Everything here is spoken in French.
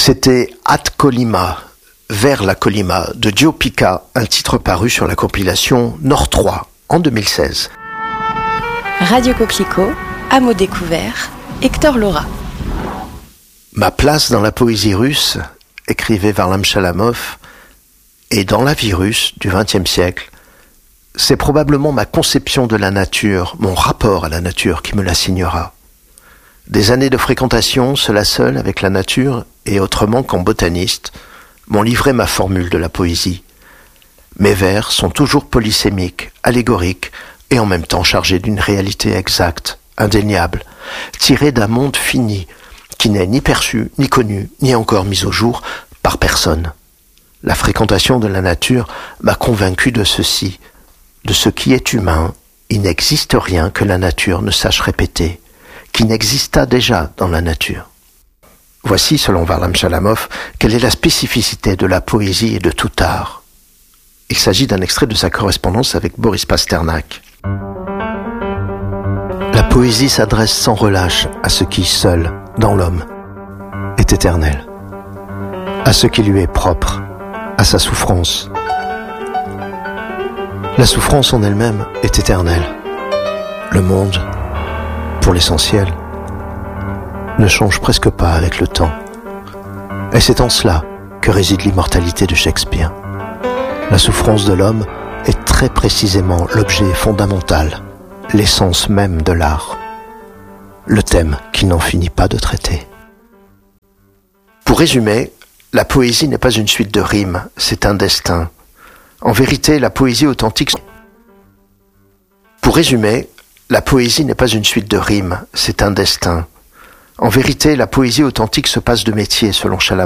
C'était At Colima, vers la Colima de Joe Pica, un titre paru sur la compilation Nord 3 en 2016. Radio Coquelicot, à mots découverts, Hector Lora. Ma place dans la poésie russe, écrivait Varlam Chalamov, et dans la vie russe du XXe siècle, c'est probablement ma conception de la nature, mon rapport à la nature qui me l'assignera. Des années de fréquentation, cela seul, avec la nature, et autrement qu'en botaniste, m'ont livré ma formule de la poésie. Mes vers sont toujours polysémiques, allégoriques, et en même temps chargés d'une réalité exacte, indéniable, tirés d'un monde fini, qui n'est ni perçu, ni connu, ni encore mis au jour par personne. La fréquentation de la nature m'a convaincu de ceci, de ce qui est humain, il n'existe rien que la nature ne sache répéter, qui n'exista déjà dans la nature. Voici, selon Varlam Chalamov, quelle est la spécificité de la poésie et de tout art. Il s'agit d'un extrait de sa correspondance avec Boris Pasternak. La poésie s'adresse sans relâche à ce qui, seul, dans l'homme, est éternel, à ce qui lui est propre, à sa souffrance. La souffrance en elle-même est éternelle. Le monde, pour l'essentiel, ne change presque pas avec le temps. Et c'est en cela que réside l'immortalité de Shakespeare. La souffrance de l'homme est très précisément l'objet fondamental, l'essence même de l'art, le thème qu'il n'en finit pas de traiter. Pour résumer, la poésie n'est pas une suite de rimes, c'est un destin. En vérité, la poésie authentique... Pour résumer, la poésie n'est pas une suite de rimes, c'est un destin. En vérité, la poésie authentique se passe de métier, selon Chalamov.